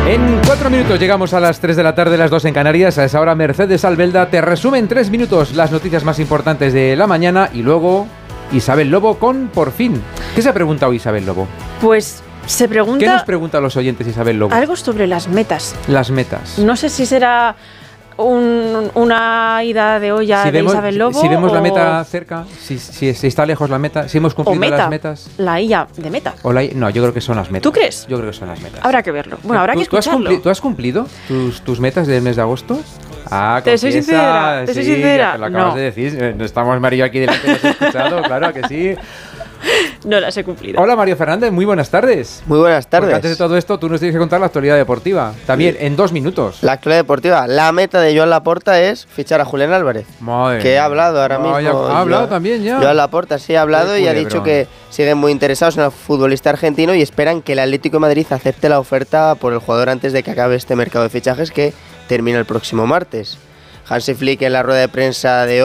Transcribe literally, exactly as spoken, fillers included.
En cuatro minutos llegamos a las tres de la tarde, las dos en Canarias. A esa hora Mercedes Albelda te resume en tres minutos las noticias más importantes de la mañana y luego Isabel Lobo con Por Fin. ¿Qué se ha preguntado Isabel Lobo? Pues se pregunta... ¿Qué nos pregunta a los oyentes Isabel Lobo? Algo sobre las metas. Las metas. No sé si será un, una ida de olla si de vemos, Isabel Lobo. Si vemos o... la meta cerca, si, si, si está lejos la meta, si hemos cumplido meta, las metas. La I A de meta. O la, no, yo creo que son las metas. ¿Tú crees? Yo creo que son las metas. Habrá que verlo. Bueno, habrá ¿Tú, que escucharlo. ¿tú has, cumpli- ¿Tú has cumplido tus, tus metas del mes de agosto? Ah, te soy confiesa, sincera, te soy sí, sincera. que lo acabas no. de decir. No estamos Mario aquí delante, ¿lo has escuchado? Claro que sí. No las he cumplido. Hola Mario Fernández, muy buenas tardes. Muy buenas tardes. Porque antes de todo esto, tú nos tienes que contar la actualidad deportiva. También, sí. En dos minutos. La actualidad deportiva. La meta de Joan Laporta es fichar a Julián Álvarez. Madre que ha hablado ahora no, mismo. Ya, ha hablado Joan, también ya. Joan Laporta sí ha hablado y ha dicho que siguen muy interesados en el futbolista argentino y esperan que el Atlético de Madrid acepte la oferta por el jugador antes de que acabe este mercado de fichajes que termina el próximo martes. Hansi Flick en la rueda de prensa de